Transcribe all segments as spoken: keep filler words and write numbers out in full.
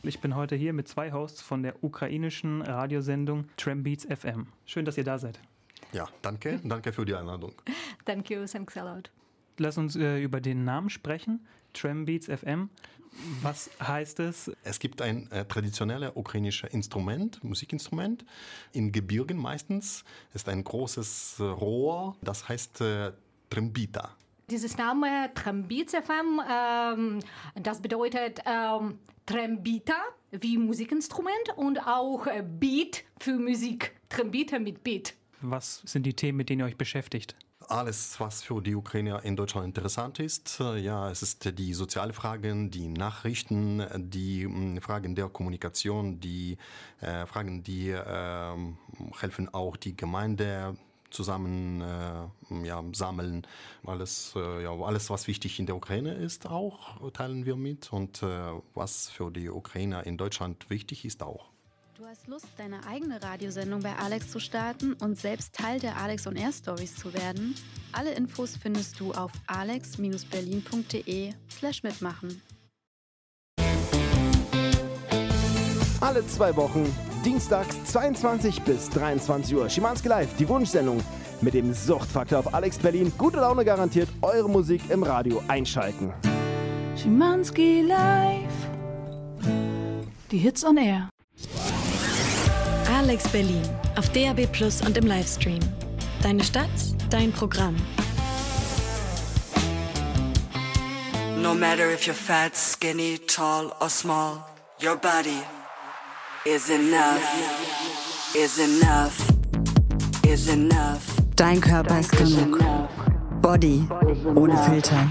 Ich bin heute hier mit zwei Hosts von der ukrainischen Radiosendung Trambeats F M. Schön, dass ihr da seid. Ja, danke. Danke für die Einladung. Thank you, thanks a lot. Lass uns äh, über den Namen sprechen. Trambeats F M. Was heißt es? Es gibt ein äh, traditionelles ukrainisches Instrument, Musikinstrument, in Gebirgen meistens. Es ist ein großes äh, Rohr, das heißt äh, Trambita. Dieses Name Trambeats F M, ähm, das bedeutet ähm, Trambita wie Musikinstrument und auch äh, Beat für Musik. Trambita mit Beat. Was sind die Themen, mit denen ihr euch beschäftigt? Alles, was für die Ukrainer in Deutschland interessant ist. Ja, es ist die sozialen Fragen, die Nachrichten, die mh, Fragen der Kommunikation, die äh, Fragen, die äh, helfen auch die Gemeinde zusammen äh, ja, sammeln. Alles, äh, ja, alles, was wichtig in der Ukraine ist, auch teilen wir mit. Und äh, was für die Ukrainer in Deutschland wichtig ist, auch. Du hast Lust, deine eigene Radiosendung bei Alex zu starten und selbst Teil der Alex on Air Stories zu werden? Alle Infos findest du auf alex berlin punkt de slash mitmachen. Alle zwei Wochen, dienstags zweiundzwanzig bis dreiundzwanzig Uhr. Schimanski Live, die Wunschsendung mit dem Suchtfaktor auf Alex Berlin. Gute Laune garantiert, eure Musik im Radio einschalten. Schimanski Live, die Hits on Air. Alex Berlin auf D A B Plus und im Livestream. Deine Stadt, dein Programm. No matter if you're fat, skinny, tall or small, your body is enough, is enough, is enough. Dein Körper ist genug. Body ohne Filter.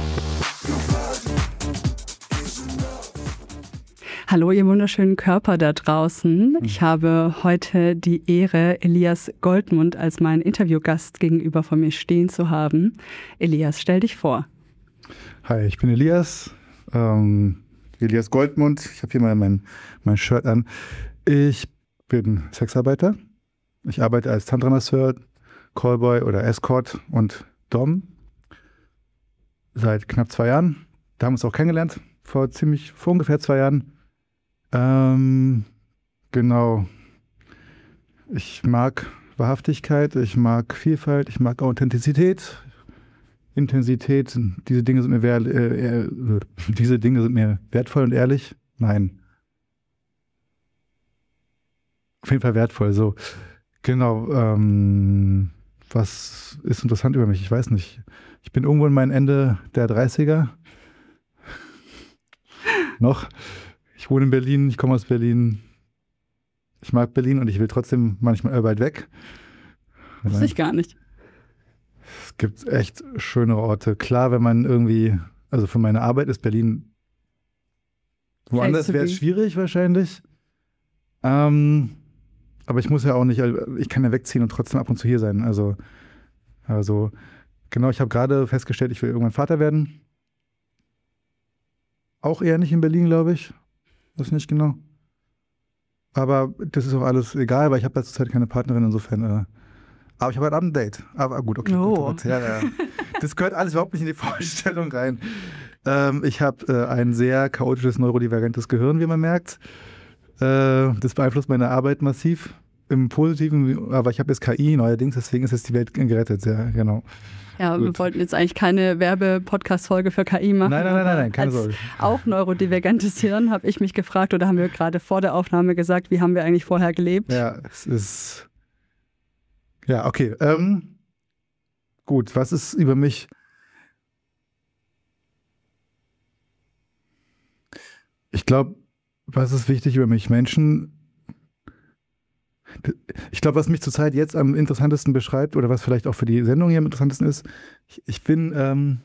Hallo, ihr wunderschönen Körper da draußen. Ich habe heute die Ehre, Elias Goldmund als meinen Interviewgast gegenüber von mir stehen zu haben. Elias, stell dich vor. Hi, ich bin Elias, ähm, Elias Goldmund. Ich habe hier mal mein, mein Shirt an. Ich bin Sexarbeiter. Ich arbeite als Tantra-Masseur, Callboy oder Escort und Dom seit knapp zwei Jahren. Da haben wir uns auch kennengelernt, vor ziemlich, vor ungefähr zwei Jahren. Ähm, genau. Ich mag Wahrhaftigkeit, ich mag Vielfalt, ich mag Authentizität, Intensität. Diese Dinge sind mir wert, äh, äh, diese Dinge sind mir wertvoll und ehrlich. Nein. Auf jeden Fall wertvoll. So, genau. Ähm, was ist interessant über mich? Ich weiß nicht. Ich bin irgendwo in meinem Ende der dreißiger. Noch. Ich wohne in Berlin, ich komme aus Berlin. Ich mag Berlin und ich will trotzdem manchmal weit weg. Wusste ich gar nicht. Es gibt echt schöne Orte. Klar, wenn man irgendwie, also für meine Arbeit ist Berlin woanders wäre es schwierig wahrscheinlich. Ähm, aber ich muss ja auch nicht, ich kann ja wegziehen und trotzdem ab und zu hier sein. Also, also genau, ich habe gerade festgestellt, ich will irgendwann Vater werden. Auch eher nicht in Berlin, glaube ich. Das nicht genau. Aber das ist auch alles egal, weil ich habe zurzeit keine Partnerin, insofern. Äh, aber ich habe heute Abend ein Date. Aber gut, okay. Oh. Gut, ja, ja. Das gehört alles überhaupt nicht in die Vorstellung rein. Ähm, ich habe äh, ein sehr chaotisches, neurodivergentes Gehirn, wie man merkt. Äh, das beeinflusst meine Arbeit massiv. Im Positiven, aber ich habe jetzt K I neuerdings, deswegen ist jetzt die Welt gerettet. Ja, genau. Ja, Gut. Wir wollten jetzt eigentlich keine Werbe-Podcast-Folge für K I machen. Nein, nein, nein, nein, nein keine Sorge. Auch neurodivergentes Hirn habe ich mich gefragt oder haben wir gerade vor der Aufnahme gesagt, wie haben wir eigentlich vorher gelebt? Ja, es ist. Ja, okay. Ähm, gut, was ist über mich? Ich glaube, was ist wichtig über mich? Menschen. Ich glaube, was mich zurzeit jetzt am interessantesten beschreibt oder was vielleicht auch für die Sendung hier am interessantesten ist, ich, ich bin ähm,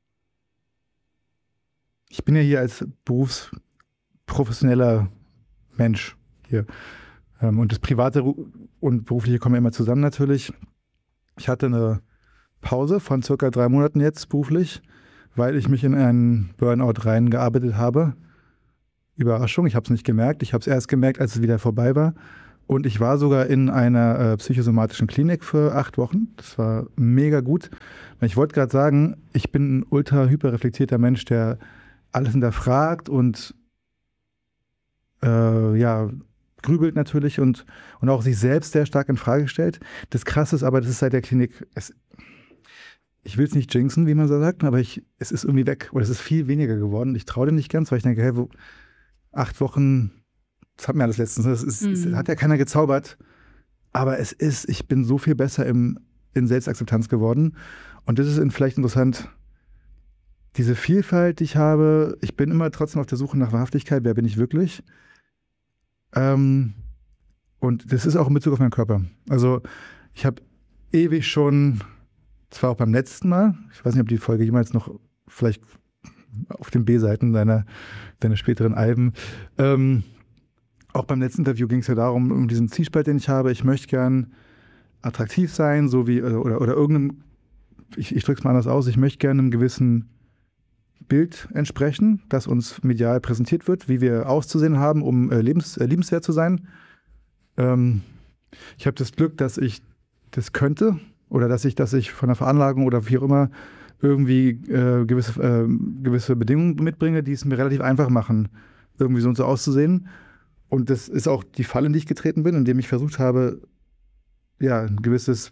ich bin ja hier als berufsprofessioneller Mensch hier ähm, und das Private und Berufliche kommen ja immer zusammen natürlich. Ich hatte eine Pause von circa drei Monaten jetzt beruflich, weil ich mich in einen Burnout reingearbeitet habe. Überraschung, ich habe es nicht gemerkt. Ich habe es erst gemerkt, als es wieder vorbei war. Und ich war sogar in einer äh, psychosomatischen Klinik für acht Wochen. Das war mega gut. Ich wollte gerade sagen, ich bin ein ultra hyperreflektierter Mensch, der alles hinterfragt und äh, ja, grübelt natürlich und, und auch sich selbst sehr stark in Frage stellt. Das Krasse ist aber, das ist seit der Klinik, es, ich will es nicht jinxen, wie man so sagt, aber ich, es ist irgendwie weg oder es ist viel weniger geworden. Ich traue dem nicht ganz, weil ich denke, hey, wo, acht Wochen, das hat mir alles letztens, das ist, mhm. es hat ja keiner gezaubert, aber es ist, ich bin so viel besser im, in Selbstakzeptanz geworden und das ist vielleicht interessant, diese Vielfalt, die ich habe, ich bin immer trotzdem auf der Suche nach Wahrhaftigkeit, wer bin ich wirklich? Ähm, und das ist auch in Bezug auf meinen Körper. Also ich habe ewig schon, zwar auch beim letzten Mal, ich weiß nicht, ob die Folge jemals noch vielleicht auf den B-Seiten deiner, deiner späteren Alben, ähm, auch beim letzten Interview ging es ja darum, um diesen Zwiespalt, den ich habe. Ich möchte gern attraktiv sein, so wie, oder, oder, oder irgendeinem, ich, ich drücke es mal anders aus, ich möchte gerne einem gewissen Bild entsprechen, das uns medial präsentiert wird, wie wir auszusehen haben, um äh, lebens, äh, liebenswert zu sein. Ähm, ich habe das Glück, dass ich das könnte oder dass ich, dass ich von der Veranlagung oder wie auch immer irgendwie äh, gewisse, äh, gewisse Bedingungen mitbringe, die es mir relativ einfach machen, irgendwie so und so auszusehen. Und das ist auch die Falle, in die ich getreten bin, indem ich versucht habe, ja, ein gewisses,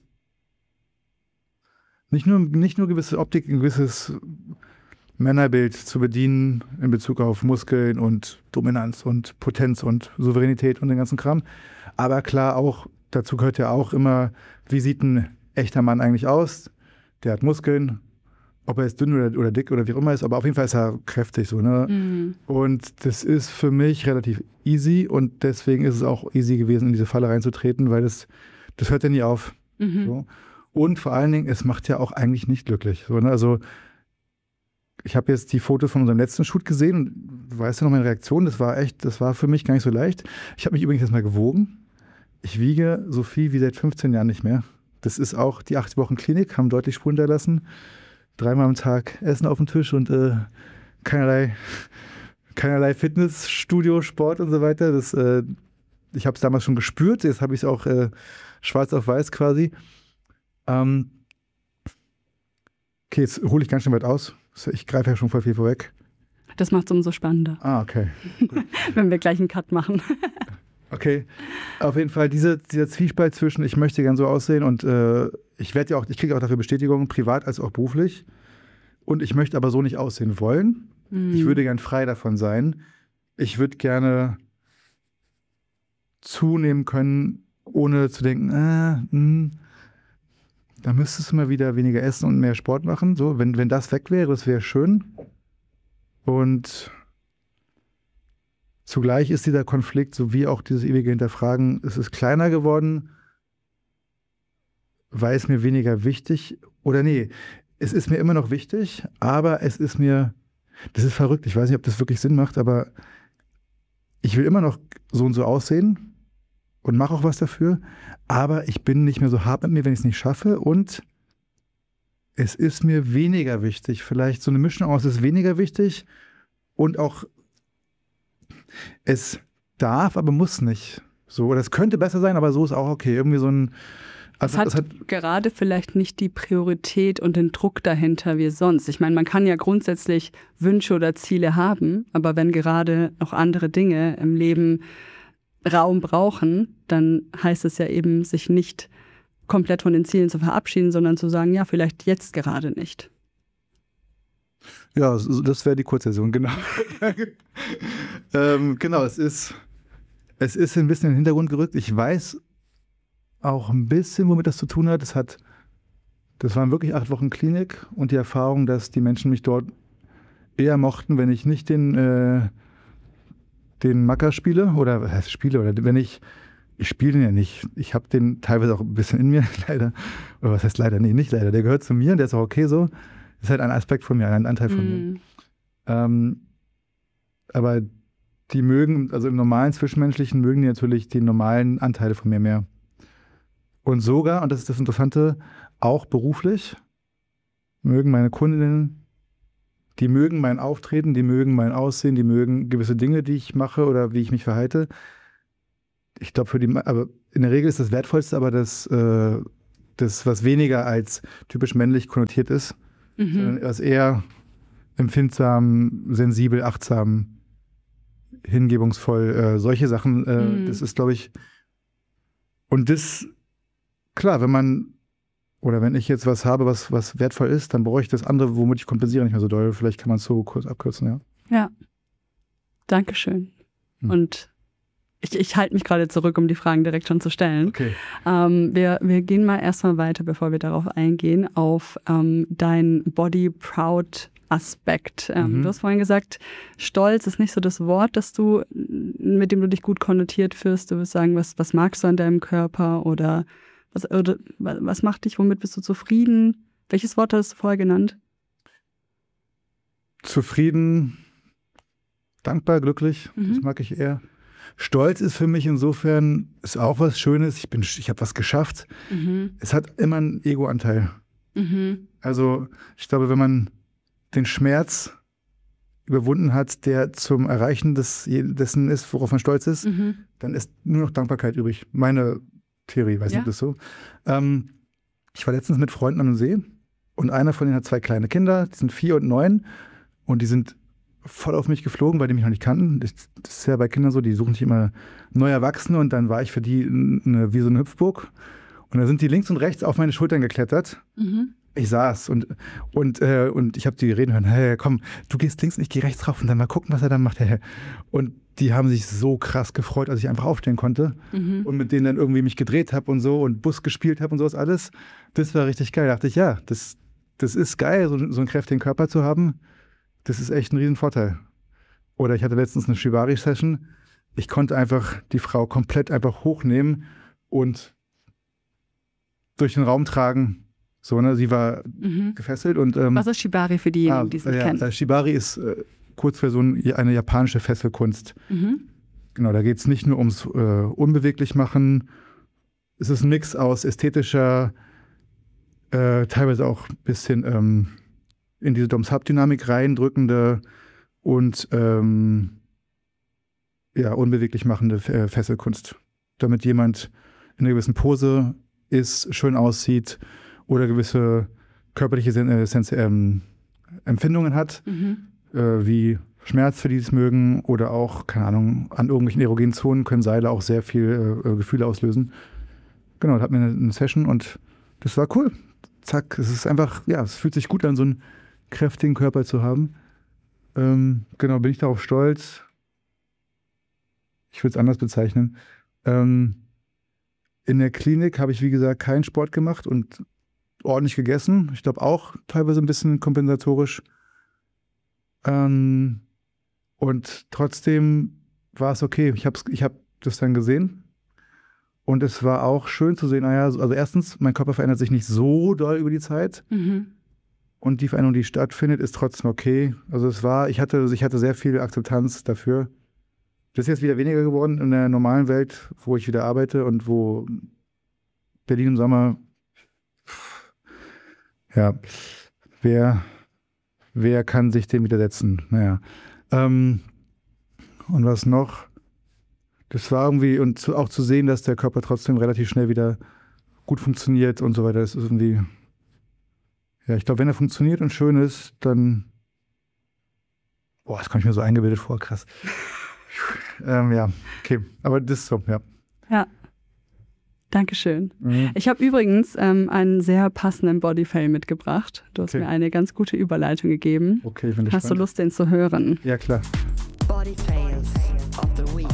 nicht nur, nicht nur gewisse Optik, ein gewisses Männerbild zu bedienen in Bezug auf Muskeln und Dominanz und Potenz und Souveränität und den ganzen Kram. Aber klar auch, dazu gehört ja auch immer, wie sieht ein echter Mann eigentlich aus? Der hat Muskeln, ob er jetzt dünn oder, oder dick oder wie auch immer ist, aber auf jeden Fall ist er kräftig so, ne? Mhm. Und das ist für mich relativ easy und deswegen ist es auch easy gewesen, in diese Falle reinzutreten, weil das, das hört ja nie auf. Mhm. So. Und vor allen Dingen, es macht ja auch eigentlich nicht glücklich. So, ne? Also ich habe jetzt die Fotos von unserem letzten Shoot gesehen und weißt du noch meine Reaktion? Das war echt, das war für mich gar nicht so leicht. Ich habe mich übrigens jetzt mal gewogen. Ich wiege so viel wie seit fünfzehn Jahren nicht mehr. Das ist auch die acht Wochen Klinik, haben deutlich Spuren hinterlassen. Dreimal am Tag Essen auf dem Tisch und äh, keinerlei, keinerlei Fitnessstudio, Sport und so weiter. Das, äh, ich habe es damals schon gespürt, jetzt habe ich es auch äh, schwarz auf weiß quasi. Ähm, okay, jetzt hole ich ganz schön weit aus. Ich greife ja schon voll viel vorweg. Das macht es umso spannender. Ah, okay. Wenn wir gleich einen Cut machen. Okay, auf jeden Fall diese, dieser Zwiespalt zwischen, ich möchte gern so aussehen und äh, ich werde ja auch, ich kriege auch dafür Bestätigung, privat als auch beruflich. Und ich möchte aber so nicht aussehen wollen. Mhm. Ich würde gern frei davon sein. Ich würde gerne zunehmen können, ohne zu denken, äh, mh, da müsstest du mal wieder weniger essen und mehr Sport machen. So, wenn, wenn das weg wäre, das wäre schön. Und zugleich ist dieser Konflikt, sowie auch dieses ewige Hinterfragen, es ist kleiner geworden, weil es mir weniger wichtig, oder nee, es ist mir immer noch wichtig, aber es ist mir, das ist verrückt, ich weiß nicht, ob das wirklich Sinn macht, aber ich will immer noch so und so aussehen und mache auch was dafür, aber ich bin nicht mehr so hart mit mir, wenn ich es nicht schaffe und es ist mir weniger wichtig, vielleicht so eine Mischung aus, es ist weniger wichtig und auch es darf, aber muss nicht. So, oder es könnte besser sein, aber so ist auch okay. Irgendwie so ein. Also, es hat, es hat gerade vielleicht nicht die Priorität und den Druck dahinter wie sonst. Ich meine, man kann ja grundsätzlich Wünsche oder Ziele haben, aber wenn gerade noch andere Dinge im Leben Raum brauchen, dann heißt es ja eben, sich nicht komplett von den Zielen zu verabschieden, sondern zu sagen, ja, vielleicht jetzt gerade nicht. Ja, das wäre die Kurzversion, genau. ähm, genau, es ist, es ist ein bisschen in den Hintergrund gerückt. Ich weiß auch ein bisschen, womit das zu tun hat. Es hat, das waren wirklich acht Wochen Klinik und die Erfahrung, dass die Menschen mich dort eher mochten, wenn ich nicht den, äh, den Macker spiele oder was heißt spiele oder wenn ich, ich spiele den ja nicht. Ich habe den teilweise auch ein bisschen in mir, leider. Oder was heißt leider? Nee, nicht leider. Der gehört zu mir und der ist auch okay so. Das ist halt ein Aspekt von mir, ein Anteil von mm. mir. Ähm, aber die mögen, also im normalen Zwischenmenschlichen mögen die natürlich die normalen Anteile von mir mehr. Und sogar, und das ist das Interessante, auch beruflich mögen meine Kundinnen, die mögen mein Auftreten, die mögen mein Aussehen, die mögen gewisse Dinge, die ich mache oder wie ich mich verhalte. Ich glaube, für die, aber in der Regel ist das Wertvollste aber das, äh, das was weniger als typisch männlich konnotiert ist. Mhm. Sondern als eher empfindsam, sensibel, achtsam, hingebungsvoll, äh, solche Sachen, äh, Mhm. das ist, glaube ich, und das, klar, wenn man, oder wenn ich jetzt was habe, was, was wertvoll ist, dann brauche ich das andere, womit ich kompensiere, nicht mehr so doll. Vielleicht kann man es so kurz abkürzen, ja. Ja. Dankeschön. Hm. Und ich, ich halte mich gerade zurück, um die Fragen direkt schon zu stellen. Okay. Ähm, wir, wir gehen mal erstmal weiter, bevor wir darauf eingehen, auf ähm, dein Body-Proud-Aspekt. Ähm, Mhm. Du hast vorhin gesagt, Stolz ist nicht so das Wort, das du, mit dem du dich gut konnotiert fühlst. Du wirst sagen, was, was magst du an deinem Körper oder was, oder was macht dich, womit bist du zufrieden? Welches Wort hast du vorher genannt? Zufrieden, dankbar, glücklich, Mhm. das mag ich eher. Stolz ist für mich insofern, ist auch was Schönes, ich bin, ich habe was geschafft. Mhm. Es hat immer einen Ego-Anteil. Mhm. Also ich glaube, wenn man den Schmerz überwunden hat, der zum Erreichen des, dessen ist, worauf man stolz ist, Mhm. dann ist nur noch Dankbarkeit übrig. Meine Theorie, weiß Ja. nicht, ob das so. Ähm, ich war letztens mit Freunden am See und einer von denen hat zwei kleine Kinder, die sind vier und neun und die sind voll auf mich geflogen, weil die mich noch nicht kannten. Das das ist ja bei Kindern so, die suchen sich immer neue Erwachsene und dann war ich für die eine, wie so eine Hüpfburg. Und dann sind die links und rechts auf meine Schultern geklettert. Mhm. Ich saß und, und, äh, und ich habe die reden hören, hey, komm, du gehst links und ich gehe rechts rauf und dann mal gucken, was er dann macht. Und die haben sich so krass gefreut, als ich einfach aufstehen konnte Mhm. und mit denen dann irgendwie mich gedreht habe und so und Bus gespielt habe und sowas alles. Das war richtig geil. Da dachte ich, ja, das, das ist geil, so, so einen kräftigen Körper zu haben. Das ist echt ein Riesenvorteil. Oder ich hatte letztens eine Shibari-Session. Ich konnte einfach die Frau komplett einfach hochnehmen und durch den Raum tragen. So, ne? Sie war Mhm. gefesselt und ähm, Was ist Shibari für diejenigen, ah, die es nicht ja, kennen? äh, Shibari ist äh, Kurzversion eine japanische Fesselkunst. Mhm. Genau, da geht es nicht nur ums äh, Unbeweglich-Machen. Es ist ein Mix aus ästhetischer, äh, teilweise auch ein bisschen ähm, in diese Dom-Sub-Dynamik reindrückende und ähm, ja, unbeweglich machende äh, Fesselkunst. Damit jemand in einer gewissen Pose ist, schön aussieht oder gewisse körperliche Sen äh, Sens ähm, Empfindungen hat, Mhm. äh, wie Schmerz, für die es mögen oder auch, keine Ahnung, an irgendwelchen erogenen Zonen können Seile auch sehr viel äh, Gefühle auslösen. Genau, da hatten wir eine, eine Session und das war cool. Zack, es ist einfach, ja, es fühlt sich gut an, so einen kräftigen Körper zu haben. Ähm, genau, bin ich darauf stolz. Ich würde es anders bezeichnen. Ähm, in der Klinik habe ich, wie gesagt, keinen Sport gemacht und ordentlich gegessen. Ich glaube auch teilweise ein bisschen kompensatorisch. Ähm, und trotzdem war es okay. Ich habe ich hab das dann gesehen. Und es war auch schön zu sehen, naja, also erstens, mein Körper verändert sich nicht so doll über die Zeit. Mhm. Und die Veränderung, die stattfindet, ist trotzdem okay. Also es war, ich hatte, ich hatte sehr viel Akzeptanz dafür. Das ist jetzt wieder weniger geworden in der normalen Welt, wo ich wieder arbeite und wo Berlin im Sommer, ja, wer, wer kann sich dem widersetzen? Naja. Ähm, und was noch? Das war irgendwie, und zu, auch zu sehen, dass der Körper trotzdem relativ schnell wieder gut funktioniert und so weiter, das ist irgendwie, ja, ich glaube, wenn er funktioniert und schön ist, dann, boah, das komme ich mir so eingebildet vor, krass. ähm, ja, okay, aber das ist so, ja. Ja. Dankeschön. Mhm. Ich habe übrigens ähm, einen sehr passenden Bodyfail mitgebracht. Du hast Okay. mir eine ganz gute Überleitung gegeben. Okay, ich bin Hast du gespannt. Lust, den zu hören? Ja, klar. Body Fails of the Week.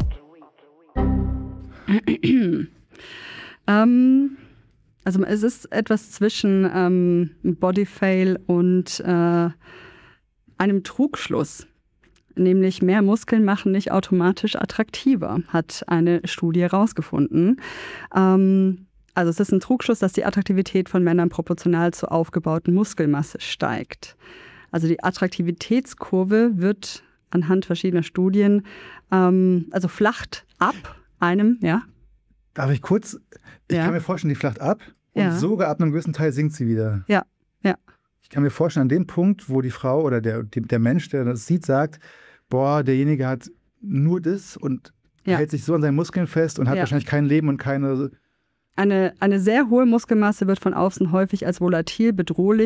ähm, also es ist etwas zwischen ähm, Bodyfail und äh, einem Trugschluss. Nämlich mehr Muskeln machen nicht automatisch attraktiver, hat eine Studie herausgefunden. Ähm, also es ist ein Trugschluss, dass die Attraktivität von Männern proportional zur aufgebauten Muskelmasse steigt. Also die Attraktivitätskurve wird anhand verschiedener Studien, ähm, also flacht ab einem, ja. Darf ich kurz, ich Ja. kann mir vorstellen, die flacht ab und Ja. sogar ab einem gewissen Teil sinkt sie wieder. Ja, ja. Ich kann mir vorstellen, an dem Punkt, wo die Frau oder der, die, der Mensch, der das sieht, sagt, boah, derjenige hat nur das und Ja. hält sich so an seinen Muskeln fest und hat Ja. wahrscheinlich kein Leben und keine... Eine, eine sehr hohe Muskelmasse wird von außen häufig als volatil, bedrohlich